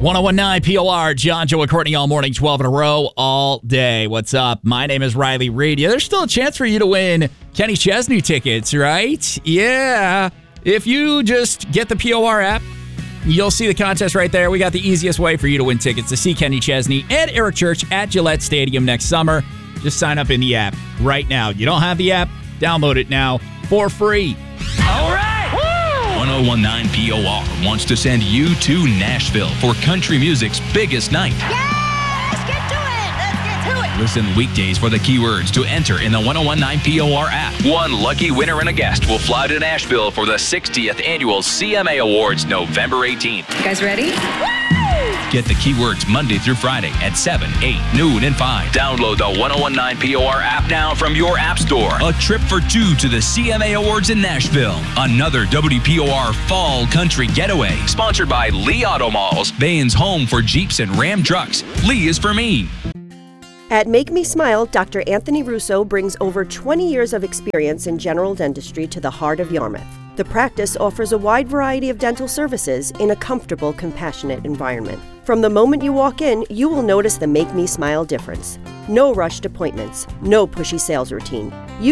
1019 POR, John, Joe, and Courtney all morning, 12 in a row, all day. What's up? My name is Riley Reed. Yeah, there's still a chance for you to win Kenny Chesney tickets, right? Yeah. If you just get the POR app, you'll see the contest right there. We got the easiest way for you to win tickets to see Kenny Chesney and Eric Church at Gillette Stadium next summer. Just sign up in the app right now. You don't have the app? Download it now for free. All right! 1019 POR wants to send you to Nashville for country music's biggest night. Yeah! Let's get to it! Let's get to it! Listen weekdays for the keywords to enter in the 1019 POR app. One lucky winner and a guest will fly to Nashville for the 60th annual CMA Awards November 18th. You guys ready? Get the keywords Monday through Friday at 7, 8, noon, and 5. Download the 1019 POR app now from your app store. A trip for two to the CMA Awards in Nashville. Another WPOR Fall Country Getaway. Sponsored by Lee Auto Malls, Bain's home for Jeeps and Ram trucks. Lee is for me. At Make Me Smile, Dr. Anthony Russo brings over 20 years of experience in general dentistry to the heart of Yarmouth. The practice offers a wide variety of dental services in a comfortable, compassionate environment. From the moment you walk in, you will notice the Make Me Smile difference. No rushed appointments, no pushy sales routine. You